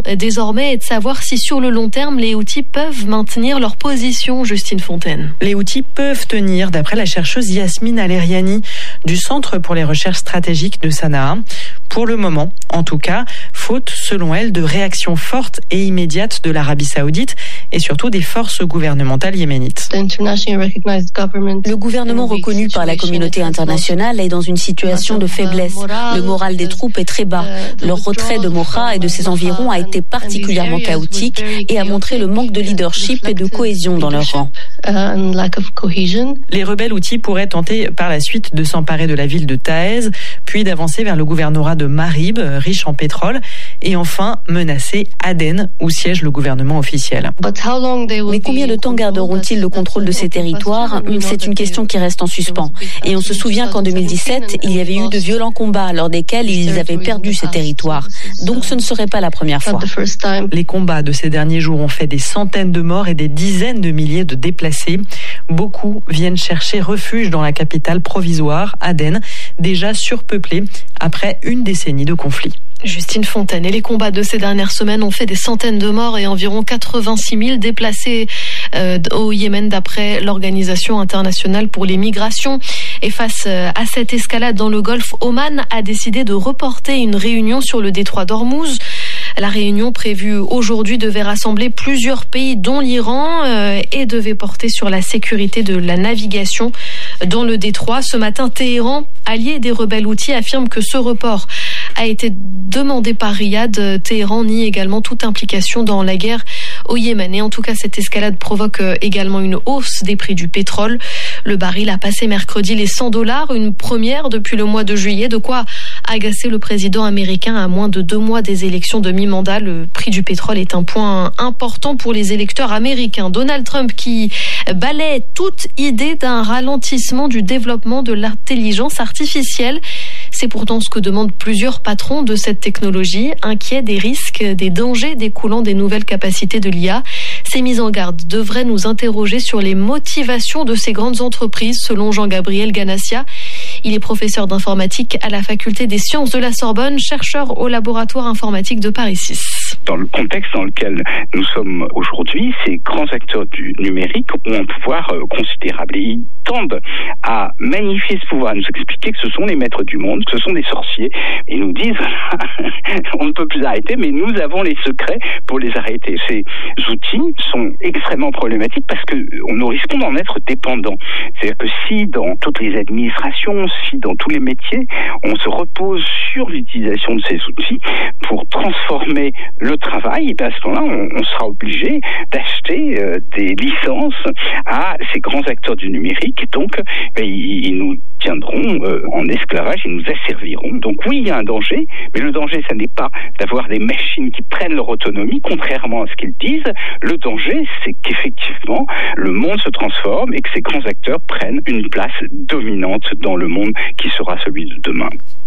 désormais est de savoir si sur le long terme, les Houthis peuvent maintenir leur position, Justine Fontaine. Les Houthis peuvent tenir, d'après la chercheuse Yasmine Aleriani du Centre pour les recherches stratégiques de Sanaa. Pour le moment, en tout cas, faute, selon elle, de réactions fortes et immédiates de l'Arabie Saoudite et surtout des forces gouvernementales yéménites. Le gouvernement reconnu par la communauté internationale est dans une situation de faiblesse. Le moral des troupes est très bas. Leur retrait de Mocha et de ses environs a été particulièrement chaotique et a montré le manque de leadership et de cohésion dans leurs rangs. Les rebelles Houthis pourraient tenter par la suite de s'emparer de la ville de Taïz, puis d'avancer vers le gouvernorat de Marib, riche en pétrole, et enfin menacer Aden, où siège le gouvernement officiel. Mais combien de temps garderont-ils le contrôle de ces territoires ? C'est une question qui reste en suspens. Et on se souvient qu'en 2017, il y avait eu de violents combats lors desquels ils avaient perdu ces territoires. Donc ce ne serait pas la première fois. Les combats de ces derniers jours ont fait des centaines de morts et des dizaines de milliers de déplacés. Beaucoup viennent chercher refuge dans la capitale provisoire, Aden, déjà surpeuplée après une décennie de conflit. Justine Fontaine. Et les combats de ces dernières semaines ont fait des centaines de morts et environ 86 000 déplacés au Yémen d'après l'Organisation internationale pour les migrations. Et face à cette escalade dans le Golfe, Oman a décidé de reporter une réunion sur le détroit d'Ormuz. La réunion prévue aujourd'hui devait rassembler plusieurs pays, dont l'Iran, et devait porter sur la sécurité de la navigation dans le détroit. Ce matin, Téhéran, allié des rebelles Houthis, affirme que ce report a été demandé par Riyad. Téhéran nie également toute implication dans la guerre au Yémen. Et en tout cas, cette escalade provoque également une hausse des prix du pétrole. Le baril a passé mercredi les $100, une première depuis le mois de juillet, de quoi agacer le président américain à moins de 2 mois des élections de mi-mandat. Le prix du pétrole est un point important pour les électeurs américains. Donald Trump qui balaie toute idée d'un ralentissement du développement de l'intelligence artificielle. C'est pourtant ce que demandent plusieurs patrons de cette technologie, inquiets des risques, des dangers découlant des nouvelles capacités de l'IA. Ces mises en garde devraient nous interroger sur les motivations de ces grandes entreprises, selon Jean-Gabriel Ganassia. Il est professeur d'informatique à la faculté des sciences de la Sorbonne, chercheur au laboratoire informatique de Paris 6. Dans le contexte dans lequel nous sommes aujourd'hui, ces grands acteurs du numérique ont un pouvoir considérable et ils tendent à magnifier ce pouvoir, à nous expliquer que ce sont les maîtres du monde, que ce sont des sorciers. Ils nous disent on ne peut plus arrêter, mais nous avons les secrets pour les arrêter. Ces outils sont extrêmement problématiques parce que nous risquons d'en être dépendants. C'est-à-dire que si dans toutes les administrations, si dans tous les métiers, on se repose sur l'utilisation de ces outils pour transformer le travail, et à ce moment-là, on sera obligé d'acheter des licences à ces grands acteurs du numérique. Donc, ils nous tiendront en esclavage, ils nous asserviront. Donc oui, il y a un danger, mais le danger, ça n'est pas d'avoir des machines qui prennent leur autonomie, contrairement à ce qu'ils disent. Le danger, c'est qu'effectivement, le monde se transforme et que ces grands acteurs prennent une place dominante dans le monde qui sera celui de demain.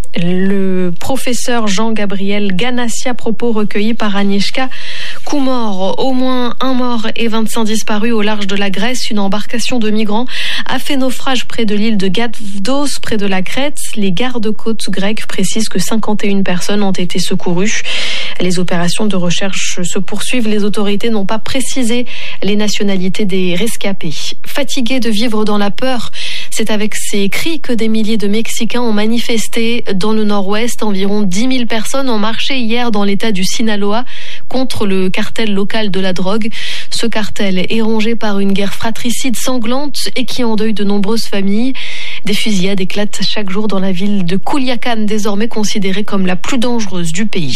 Le professeur Jean-Gabriel Ganassia, propos recueillis par Agnieszka Kumor. Au moins 1 mort et 25 disparus au large de la Grèce. Une embarcation de migrants a fait naufrage près de l'île de Gavdos, près de la Crète. Les gardes-côtes grecs précisent que 51 personnes ont été secourues. Les opérations de recherche se poursuivent. Les autorités n'ont pas précisé les nationalités des rescapés. Fatigués de vivre dans la peur, c'est avec ces cris que des milliers de Mexicains ont manifesté dans le nord-ouest. Environ 10 000 personnes ont marché hier dans l'état du Sinaloa contre le cartel local de la drogue. Ce cartel est rongé par une guerre fratricide sanglante et qui endeuille de nombreuses familles. Des fusillades éclatent chaque jour dans la ville de Culiacán, désormais considérée comme la plus dangereuse du pays.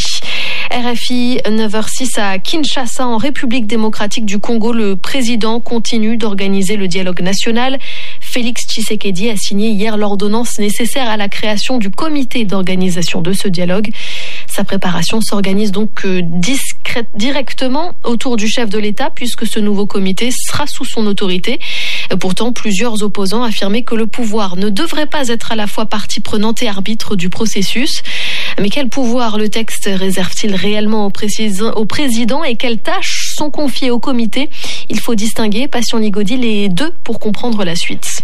RFI 9h06 à Kinshasa, en République démocratique du Congo. Le président continue d'organiser le dialogue national. Félix Tshisekedi a signé hier l'ordonnance nécessaire à la création du comité d'organisation de ce dialogue. Sa préparation s'organise donc directement autour du chef de l'État, puisque ce nouveau comité sera sous son autorité. Pourtant, plusieurs opposants affirmaient que le pouvoir ne devrait pas être à la fois partie prenante et arbitre du processus. Mais quel pouvoir le texte réserve-t-il réellement au président et quelles tâches sont confiées au comité ? Il faut distinguer, Passion Ligodi, les deux pour comprendre la suite.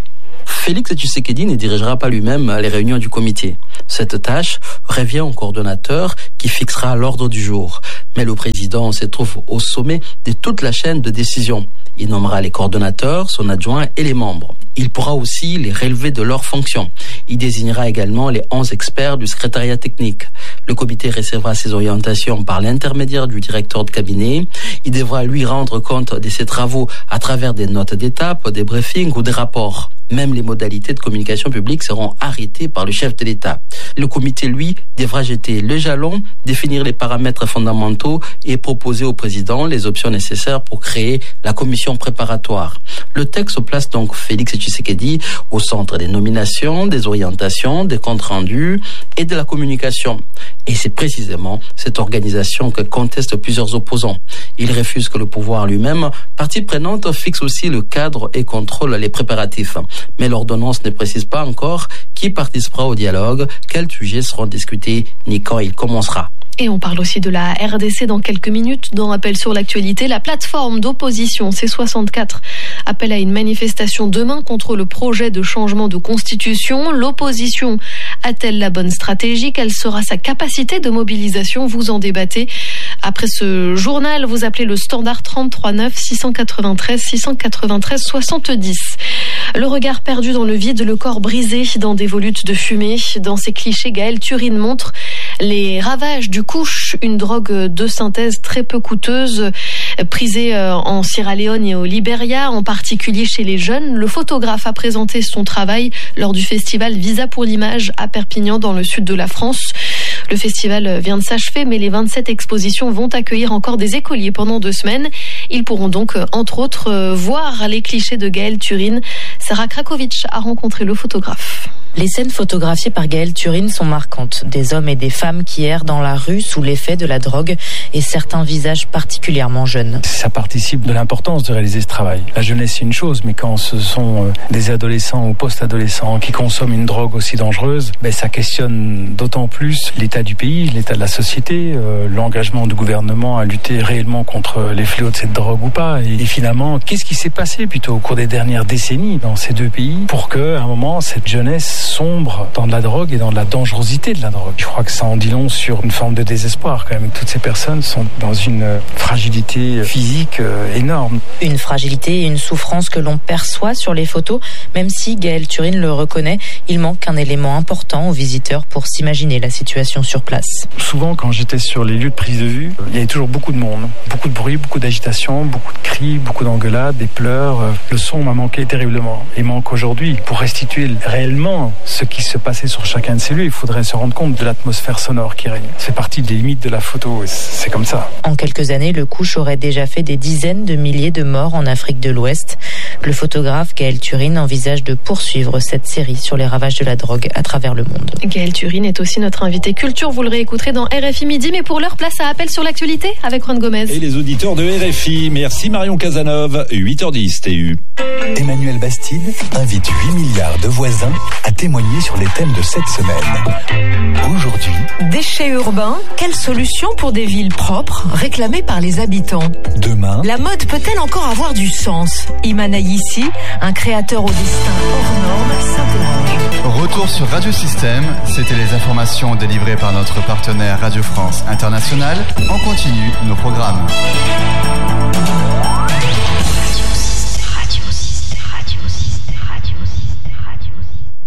Félix Tshisekedi ne dirigera pas lui-même les réunions du comité. Cette tâche revient au coordonnateur qui fixera l'ordre du jour. Mais le président se trouve au sommet de toute la chaîne de décision. Il nommera les coordonnateurs, son adjoint et les membres. Il pourra aussi les relever de leurs fonctions. Il désignera également les 11 experts du secrétariat technique. Le comité recevra ses orientations par l'intermédiaire du directeur de cabinet. Il devra lui rendre compte de ses travaux à travers des notes d'étape, des briefings ou des rapports. Même les modalités de communication publique seront arrêtées par le chef de l'État. Le comité, lui, devra jeter le jalon, définir les paramètres fondamentaux et proposer au président les options nécessaires pour créer la commission préparatoire. Le texte place donc Félix Tshisekedi au centre des nominations, des orientations, des comptes rendus et de la communication. Et c'est précisément cette organisation que contestent plusieurs opposants. Ils refusent que le pouvoir lui-même, partie prenante, fixe aussi le cadre et contrôle les préparatifs. Mais l'ordonnance ne précise pas encore qui participera au dialogue, quels sujets seront discutés, ni quand il commencera. Et on parle aussi de la RDC dans quelques minutes. Dans Rappel sur l'actualité, la plateforme d'opposition C64 appelle à une manifestation demain contre le projet de changement de constitution. L'opposition a-t-elle la bonne stratégie? Quelle sera sa capacité de mobilisation? Vous en débattez. Après ce journal, vous appelez le standard 33 9 693 693 70. Le regard perdu dans le vide, le corps brisé dans des volutes de fumée. Dans ces clichés, Gaël Turin montre les ravages du couche, une drogue de synthèse très peu coûteuse, prisée en Sierra Leone et au Libéria, en particulier chez les jeunes. Le photographe a présenté son travail lors du festival Visa pour l'image à Perpignan, dans le sud de la France. Le festival vient de s'achever, mais les 27 expositions vont accueillir encore des écoliers pendant 2 semaines. Ils pourront donc, entre autres, voir les clichés de Gaël Turin. Sarah Krakovic a rencontré le photographe. Les scènes photographiées par Gaël Turin sont marquantes. Des hommes et des femmes qui errent dans la rue sous l'effet de la drogue et certains visages particulièrement jeunes. Ça participe de l'importance de réaliser ce travail. La jeunesse, c'est une chose, mais quand ce sont des adolescents ou post-adolescents qui consomment une drogue aussi dangereuse, ça questionne d'autant plus l'état du pays, l'état de la société, l'engagement du gouvernement à lutter réellement contre les fléaux de cette drogue ou pas. Et finalement, qu'est-ce qui s'est passé plutôt au cours des dernières décennies dans ces 2 pays pour qu'à un moment, cette jeunesse sombre dans de la drogue et dans de la dangerosité de la drogue. Je crois que ça en dit long sur une forme de désespoir quand même. Toutes ces personnes sont dans une fragilité physique énorme. Une fragilité et une souffrance que l'on perçoit sur les photos, même si Gaël Turin le reconnaît, il manque un élément important aux visiteurs pour s'imaginer la situation sur place. Souvent, quand j'étais sur les lieux de prise de vue, il y avait toujours beaucoup de monde, beaucoup de bruit, beaucoup d'agitation, beaucoup de cris, beaucoup d'engueulades, des pleurs. Le son m'a manqué terriblement. Il manque aujourd'hui. Pour restituer réellement ce qui se passait sur chacun de ces lieux, il faudrait se rendre compte de l'atmosphère sonore qui règne. C'est partie des limites de la photo, c'est comme ça. En quelques années, le couche aurait déjà fait des dizaines de milliers de morts en Afrique de l'Ouest. Le photographe Gaël Turin envisage de poursuivre cette série sur les ravages de la drogue à travers le monde. Gaël Turin est aussi notre invité culture, vous le réécouterez dans RFI Midi, mais pour l'heure, place à Appel sur l'actualité avec Juan Gomez. Et les auditeurs de RFI, merci Marion Casanov, 8h10 TU. Emmanuel Bastide invite 8 milliards de voisins à témoigner sur les thèmes de cette semaine. Aujourd'hui, déchets urbains, quelle solution pour des villes propres réclamées par les habitants? Demain, la mode peut-elle encore avoir du sens? Iman Ayissi, un créateur au destin hors norme, s'interroge. Retour sur Radio Système, c'était les informations délivrées par notre partenaire Radio France Internationale. En continu nos programmes.